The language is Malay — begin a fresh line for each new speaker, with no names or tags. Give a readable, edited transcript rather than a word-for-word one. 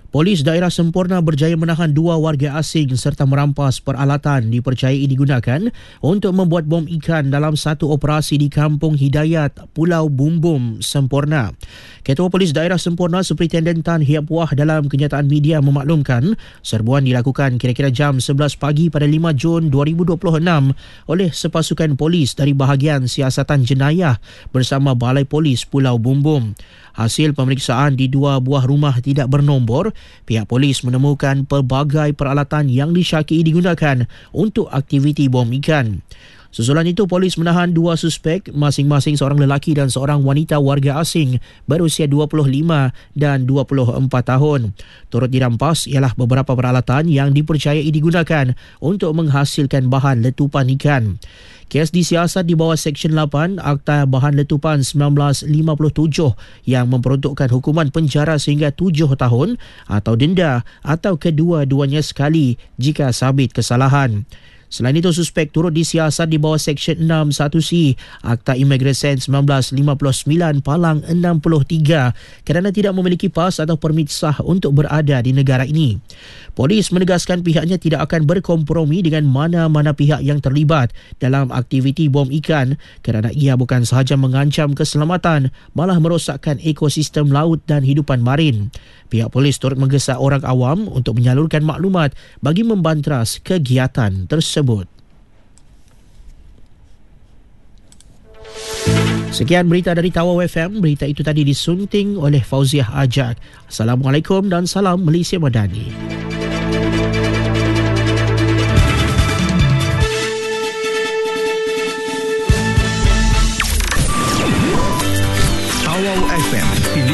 Polis daerah Semporna berjaya menahan 2 warga asing serta merampas peralatan dipercayai digunakan untuk membuat bom ikan dalam satu operasi di Kampung Hidayat, Pulau Bumbum, Semporna. Ketua Polis Daerah Semporna Superintendent Tan Hiap Wah dalam kenyataan media memaklumkan serbuan dilakukan kira-kira jam 11 pagi pada 5 Jun 2026 oleh sepasukan polis dari bahagian siasatan jenayah bersama Balai Polis Pulau Bumbum. Hasil pemeriksaan di 2 buah rumah tidak bernombor, pihak polis menemukan pelbagai peralatan yang disyaki digunakan untuk aktiviti bom ikan. Susulan itu, polis menahan 2 suspek, masing-masing seorang lelaki dan seorang wanita warga asing berusia 25 dan 24 tahun. Turut dirampas ialah beberapa peralatan yang dipercayai digunakan untuk menghasilkan bahan letupan ikan. Kes disiasat di bawah Seksyen 8 Akta Bahan Letupan 1957 yang memperuntukkan hukuman penjara sehingga 7 tahun atau denda atau kedua-duanya sekali jika sabit kesalahan. Selain itu, suspek turut disiasat di bawah Seksyen 6 1C Akta Imigresen 1959 Palang 63 kerana tidak memiliki pas atau permit sah untuk berada di negara ini. Polis menegaskan pihaknya tidak akan berkompromi dengan mana-mana pihak yang terlibat dalam aktiviti bom ikan kerana ia bukan sahaja mengancam keselamatan, malah merosakkan ekosistem laut dan hidupan marin. Pihak polis turut menggesa orang awam untuk menyalurkan maklumat bagi membanteras kegiatan tersebut. Sekian berita dari Tawau FM. Berita itu tadi disunting oleh Fauziah Ajak. Assalamualaikum dan salam Malaysia Madani.